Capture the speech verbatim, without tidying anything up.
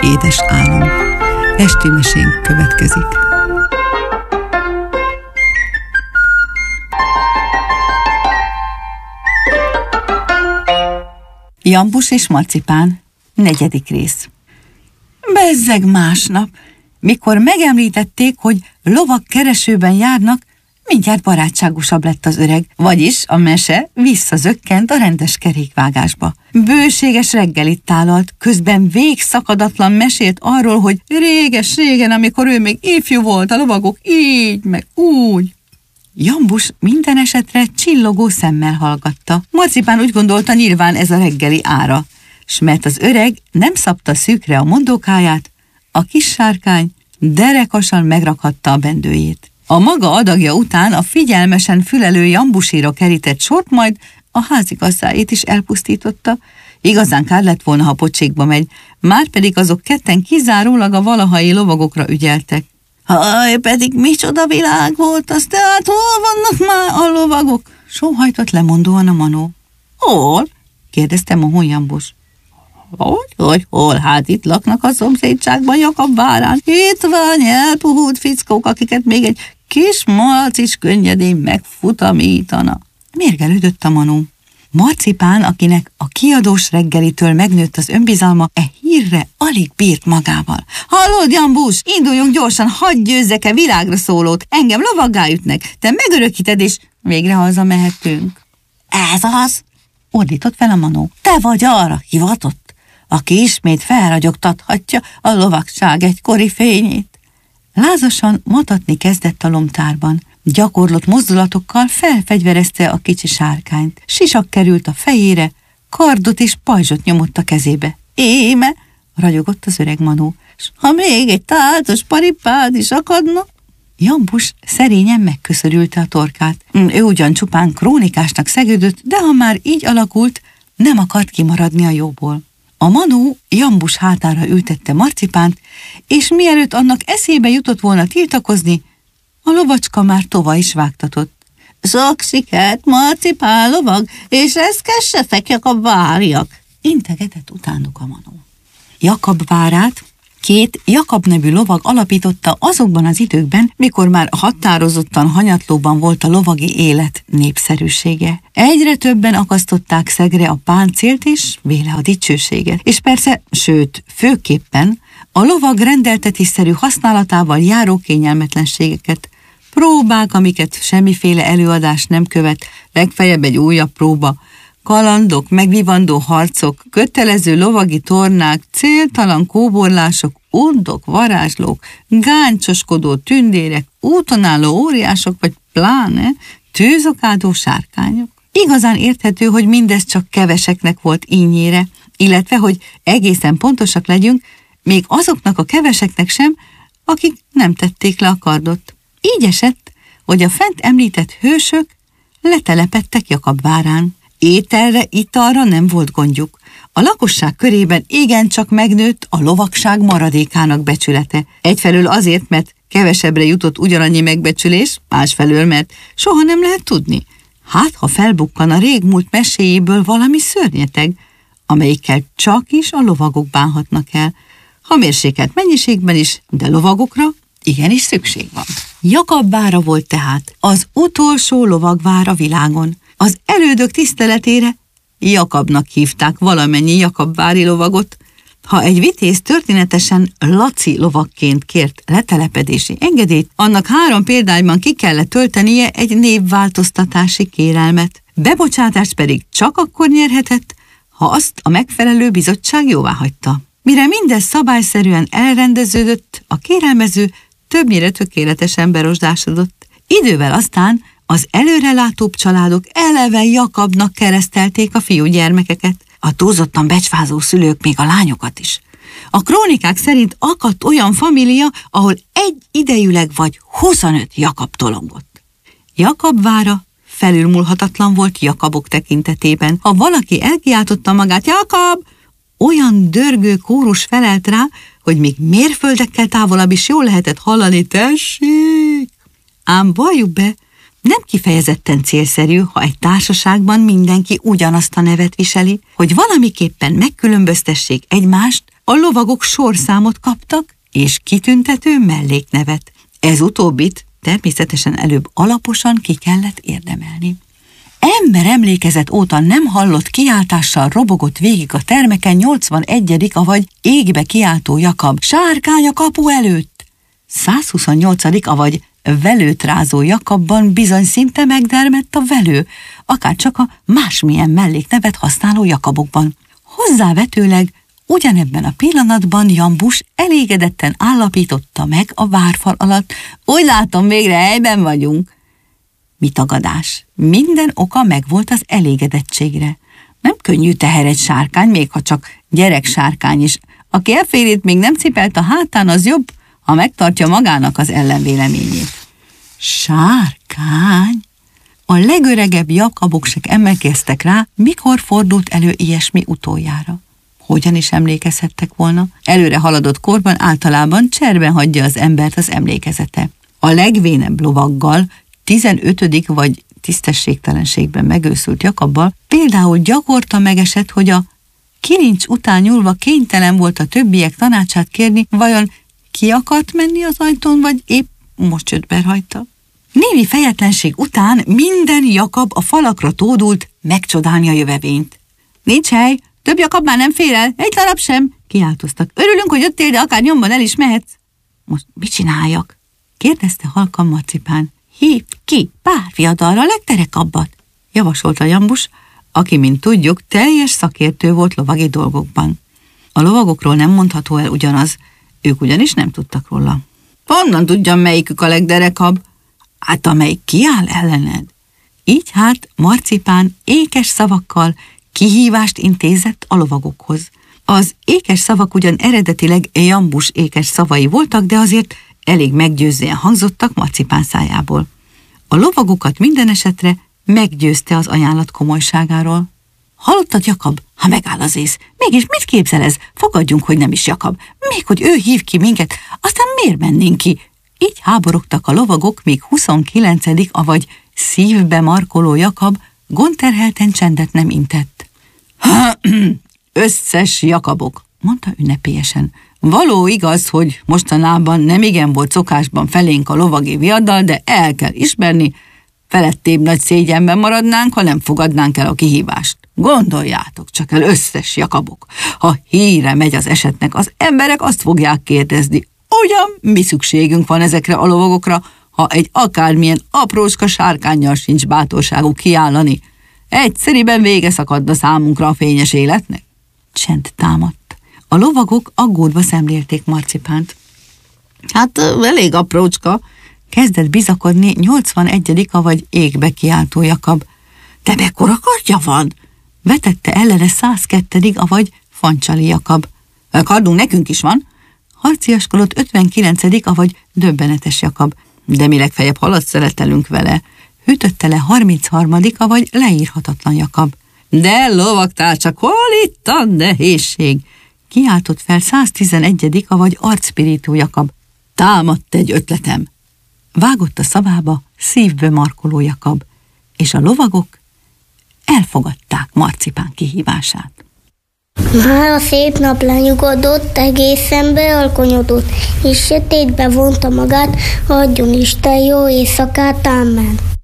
édes álom. Esti mesénk következik. Jambus és Marcipán, negyedik rész. Bezzeg másnap, mikor megemlítették, hogy lovak keresőben járnak, mindjárt barátságosabb lett az öreg, vagyis a mese visszazökkent a rendes kerékvágásba. Bőséges reggelit tálalt, közben végszakadatlan mesélt arról, hogy réges-régen, amikor ő még ifjú volt, a lovagok így, meg úgy. Jambus minden esetre csillogó szemmel hallgatta. Marcipán úgy gondolta, nyilván ez a reggeli ára, s mert az öreg nem szabta szűkre a mondókáját, a kis sárkány derekasan megrakhatta a bendőjét. A maga adagja után a figyelmesen fülelő Jambusira kerített sort, majd a házigazdáit is elpusztította. Igazán kár lett volna, ha pocsékba megy, márpedig azok ketten kizárólag a valahai lovagokra ügyeltek. Haj, pedig micsoda világ volt az, tehát hol vannak már a lovagok? Sóhajtott lemondóan a manó. Hol? kérdezte mohón Jambus. Hogy, hogy, hol? Hát itt laknak a szomszédságban, Jakab várán. Itt van elpuhult fickók, akiket még egy kis malac is könnyedén megfutamítana. Mérgelődött a manó. Marcipán, akinek a kiadós reggelitől megnőtt az önbizalma, e hírre alig bírt magával. Hallod, Jambus, induljunk gyorsan, hadd győzzek-e világra szólót, engem lovaggá ütnek, te megörökíted, és végre hazamehetünk. Ez az, ordított fel a manó. Te vagy arra hivatott, aki ismét felragyogtathatja a lovagság egykori fényét. Lázasan matatni kezdett a lomtárban. Gyakorlott mozdulatokkal felfegyverezte a kicsi sárkányt. Sisak került a fejére, kardot és pajzsot nyomott a kezébe. Éme, ragyogott az öreg manó, s ha még egy tálcos paripád is akadna? Jambus szerényen megköszörülte a torkát. Ő ugyan csupán krónikásnak szegődött, de ha már így alakult, nem akart kimaradni a jóból. A manó Jambus hátára ültette Marcipánt, és mielőtt annak eszébe jutott volna tiltakozni, a lovacska már tova is vágtatott. Sok sikert, Marcipán lovag, és reszkessetek, Jakab várjak, integetett utánuk a manó. Jakab várát két Jakab nevű lovag alapította azokban az időkben, mikor már határozottan hanyatlóban volt a lovagi élet népszerűsége. Egyre többen akasztották szegre a páncélt és véle a dicsőséget. És persze, sőt, főképpen a lovag rendeltetésszerű használatával járó kényelmetlenségeket, próbák, amiket semmiféle előadás nem követ, legfeljebb egy újabb próba, kalandok, megvivandó harcok, kötelező lovagi tornák, céltalan kóborlások, undok, varázslók, gáncsoskodó tündérek, úton álló óriások, vagy pláne tűzokádó sárkányok. Igazán érthető, hogy mindez csak keveseknek volt ínyére, illetve, hogy egészen pontosak legyünk, még azoknak a keveseknek sem, akik nem tették le a kardot. Így esett, hogy a fent említett hősök letelepedtek Jakab várán. Ételre, italra nem volt gondjuk. A lakosság körében igencsak megnőtt a lovagság maradékának becsülete. Egyfelől azért, mert kevesebbre jutott ugyanannyi megbecsülés, másfelől, mert soha nem lehet tudni. Hát, ha felbukkan a régmúlt meséjéből valami szörnyeteg, amelyikkel csak is a lovagok bánhatnak el. Ha mérsékelt mennyiségben is, de lovagokra igenis szükség van. Jakab vára volt tehát az utolsó lovagvár a világon. Az elődök tiszteletére Jakabnak hívták valamennyi jakabvári lovagot. Ha egy vitéz történetesen Laci lovagként kért letelepedési engedélyt, annak három példányban ki kellett töltenie egy névváltoztatási kérelmet. Bebocsátást pedig csak akkor nyerhetett, ha azt a megfelelő bizottság jóváhagyta. Mire mindez szabályszerűen elrendeződött, a kérelmező többnyire tökéletesen berosdásodott. Idővel aztán az előrelátóbb családok eleve Jakabnak keresztelték a fiúgyermekeket, a túlzottan becsvázó szülők még a lányokat is. A krónikák szerint akadt olyan família, ahol egy idejűleg vagy huszonöt Jakab tolongott. Jakab vára felülmúlhatatlan volt Jakabok tekintetében. Ha valaki elkiáltotta magát, Jakab, olyan dörgő kórus felelt rá, hogy még mérföldekkel távolabb is jól lehetett hallani, tessék! Ám valljuk be, nem kifejezetten célszerű, ha egy társaságban mindenki ugyanazt a nevet viseli, hogy valamiképpen megkülönböztessék egymást a lovagok sorszámot kaptak, és kitüntető melléknevet. Ez utóbbit természetesen előbb alaposan ki kellett érdemelni. Ember emlékezet óta nem hallott kiáltással robogott végig a termeken nyolcvanegyedik avagy égbe kiáltó Jakab. Sárkány a kapu előtt! százhuszonnyolcadik avagy velőt rázó Jakabban bizony szinte megdermedt a velő, akárcsak a másmilyen melléknevet használó Jakabokban. Hozzávetőleg ugyanebben a pillanatban Jambus elégedetten állapította meg a várfal alatt. Úgy látom, végre helyben vagyunk. Mi tagadás? Minden oka megvolt az elégedettségre. Nem könnyű teher egy sárkány, még ha csak gyerek sárkány is. Aki elférét még nem cipelt a hátán, az jobb, ha megtartja magának az ellenvéleményét. Sárkány? A legöregebb Jakabok se emlékeztek rá, mikor fordult elő ilyesmi utoljára. Hogyan is emlékezhettek volna? Előre haladott korban általában cserben hagyja az embert az emlékezete. A legvénebb lovaggal, tizenötödik vagy tisztességtelenségben megőszült Jakabbal például gyakorta megesett, hogy a kilincs után nyúlva kénytelen volt a többiek tanácsát kérni, vajon ki akart menni az ajtón, vagy épp most jött be rajta. Némi fejetlenség után minden Jakab a falakra tódult megcsodálni a jövevényt. Nincs hely, több Jakab már nem fér el, egy darab sem, kiáltoztak. Örülünk, hogy jöttél, de akár nyomban el is mehetsz. Most mit csináljak? Kérdezte halkan Marcipán. Hívd ki pár fiatalra a legterekabbat, javasolta Jambus, aki, mint tudjuk, teljes szakértő volt lovagi dolgokban. A lovagokról nem mondható el ugyanaz, ők ugyanis nem tudtak róla. Honnan tudjam, melyikük a legderekabb? Hát amelyik kiáll ellened. Így hát Marcipán ékes szavakkal kihívást intézett a lovagokhoz. Az ékes szavak ugyan eredetileg Jambus ékes szavai voltak, de azért elég meggyőzően hangzottak Marcipán szájából. A lovagokat minden esetre meggyőzte az ajánlat komolyságáról. Hallottad, Jakab? Ha megáll az ész. Mégis mit képzel ez? Fogadjunk, hogy nem is Jakab. Még hogy ő hív ki minket, aztán miért mennénk ki? Így háborogtak a lovagok, míg huszonkilencedik avagy szívbe markoló Jakab gondterhelten csendet nem intett. Összes Jakabok, mondta ünnepélyesen. Való igaz, hogy mostanában nem igen volt szokásban felénk a lovagi viadal, de el kell ismerni, felettébb nagy szégyenben maradnánk, ha nem fogadnánk el a kihívást. Gondoljátok csak el, összes Jakabok, ha híre megy az esetnek, az emberek azt fogják kérdezni, ugyan mi szükségünk van ezekre a lovagokra, ha egy akármilyen aprócska sárkánnyal sincs bátorságuk kiállani. Egyszeriben vége szakadna számunkra a fényes életnek. Csend támadt. A lovagok aggódva szemlélték Marcipánt. Hát elég aprócska, kezdett bizakodni nyolcvanegyedik avagy égbe kiáltó Jakab. De mekkora kardja van? Vetette ellene százkettő avagy Fancsali Jakab. Kardunk nekünk is van, harciaskodott ötvenkilencedik avagy döbbenetes Jakab. De mi legfeljebb halat szeretelünk vele, hűtötte le harmincharmadik avagy leírhatatlan Jakab. De lovagtársak, hol itt a nehézség? Kiáltott fel száztizenegyedik avagy arcpirító Jakab. Támadt egy ötletem. Vágott a szavába szívbe markoló Jakab, és a lovagok elfogadták Marcipán kihívását. Már a szép nap lenyugodott, egészen bealkonyodott, és sötétbe vonta magát, adjon Isten jó éjszakát, ámen.